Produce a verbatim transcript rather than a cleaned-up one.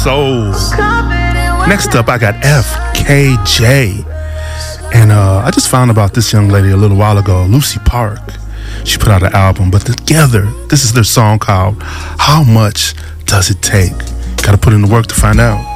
soul. Next up, I got F K J. And uh, I just found about this young lady a little while ago, Lucy Park. She put out an album, but together, this is their song called How Much Does It Take? Gotta put in the work to find out.